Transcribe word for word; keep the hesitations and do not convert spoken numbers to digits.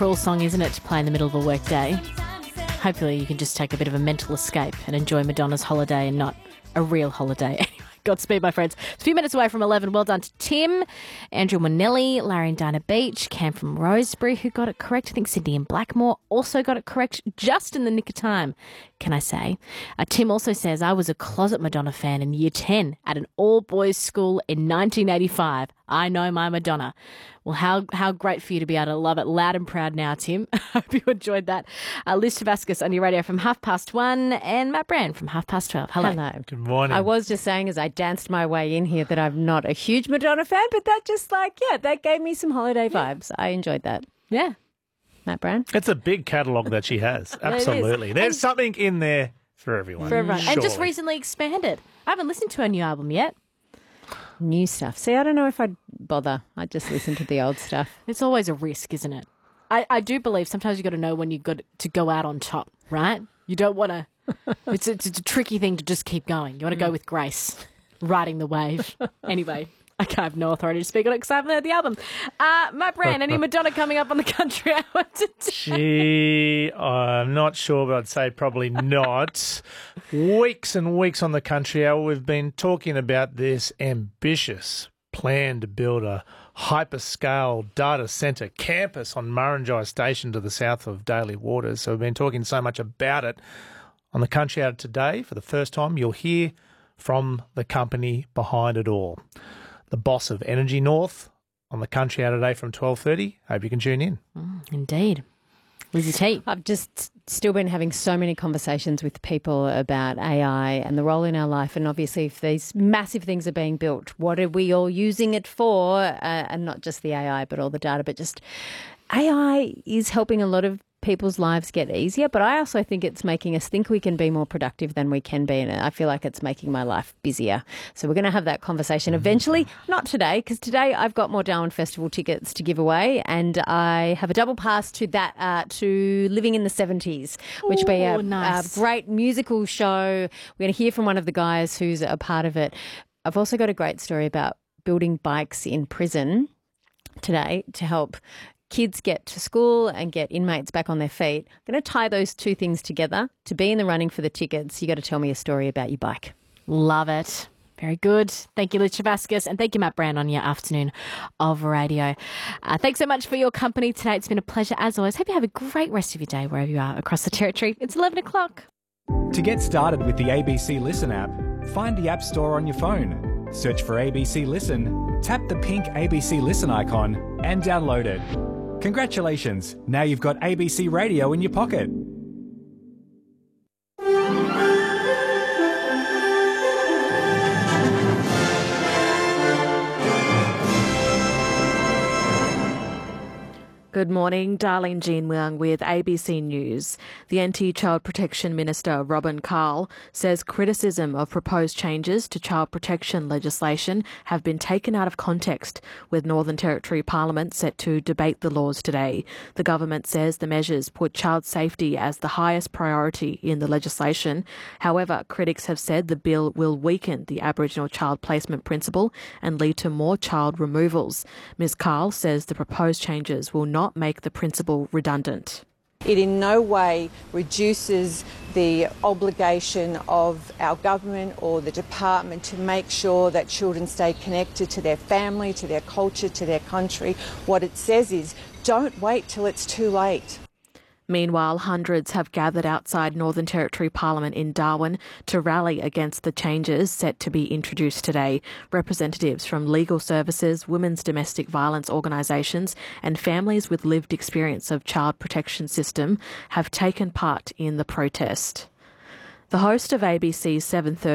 cruel song, isn't it, to play in the middle of a work day? Hopefully you can just take a bit of a mental escape and enjoy Madonna's Holiday and not a real holiday. Anyway, Godspeed, my friends. It's a few minutes away from eleven. Well done to Tim, Andrew Monelli, Larry and Dinah Beach, Cam from Rosebery, who got it correct. I think Sydney and Blackmore also got it correct just in the nick of time, can I say. Uh, Tim also says, I was a closet Madonna fan in year ten at an all-boys school in nineteen eighty-five. I know my Madonna. Well, how how great for you to be able to love it loud and proud now, Tim. I hope you enjoyed that. Uh, Liz Tavascus on your radio from half past one and Matt Brand from half past twelve. Hello. Hello. Good morning. I was just saying as I danced my way in here that I'm not a huge Madonna fan, but that just like, yeah, that gave me some holiday vibes. I enjoyed that. Yeah. Matt Brand? It's a big catalogue that she has. Absolutely. There's And- something in there for everyone. For everyone. And just Surely. recently expanded. I haven't listened to her new album yet. New stuff. See, I don't know if I'd bother. I'd just listen to the old stuff. It's always a risk, isn't it? I, I do believe sometimes you've got to know when you've got to go out on top, right? You don't want to... It's, it's, it's a tricky thing to just keep going. You want to go with grace, riding the wave. Anyway, I have no authority to speak on it because I haven't heard the album. Uh, Matt Brand, any Madonna coming up on the Country Hour today? She, I'm not sure, but I'd say probably not. Weeks and weeks on the Country Hour, we've been talking about this ambitious plan to build a hyperscale data centre campus on Murrinjai Station to the south of Daly Waters. So we've been talking so much about it. On the Country Hour today, for the first time, you'll hear from the company behind it all. The boss of Energy North on the Country Hour today from twelve thirty. Hope you can tune in. Mm, indeed. Lizzie T. I've just still been having so many conversations with people about A I and the role in our life. And obviously, if these massive things are being built, what are we all using it for? Uh, and not just the A I, but all the data, but just A I is helping a lot of people's lives get easier, but I also think it's making us think we can be more productive than we can be, and I feel like it's making my life busier. So we're going to have that conversation eventually, not today, because today I've got more Darwin Festival tickets to give away, and I have a double pass to that uh, to Living in the seventies, which will be a, Ooh, nice. a great musical show. We're going to hear from one of the guys who's a part of it. I've also got a great story about building bikes in prison today to help kids get to school and get inmates back on their feet. I'm going to tie those two things together. To be in the running for the tickets, you got to tell me a story about your bike. Love it. Very good. Thank you, Liz Tavascus, and thank you, Matt Brand, on your afternoon of radio. Uh, thanks so much for your company today. It's been a pleasure, as always. Hope you have a great rest of your day wherever you are across the territory. It's eleven o'clock. To get started with the A B C Listen app, find the App Store on your phone. Search for A B C Listen, tap the pink A B C Listen icon and download it. Congratulations, now you've got A B C Radio in your pocket. Good morning, Darlene Jean Leung with A B C News. The Anti-Child Protection Minister, Robin Carl, says criticism of proposed changes to child protection legislation have been taken out of context, with Northern Territory Parliament set to debate the laws today. The government says the measures put child safety as the highest priority in the legislation. However, critics have said the bill will weaken the Aboriginal child placement principle and lead to more child removals. Miz Carl says the proposed changes will not not make the principle redundant. It in no way reduces the obligation of our government or the department to make sure that children stay connected to their family, to their culture, to their country. What it says is, don't wait till it's too late. Meanwhile, hundreds have gathered outside Northern Territory Parliament in Darwin to rally against the changes set to be introduced today. Representatives from legal services, women's domestic violence organisations and families with lived experience of child protection system have taken part in the protest. The host of A B C's seven thirty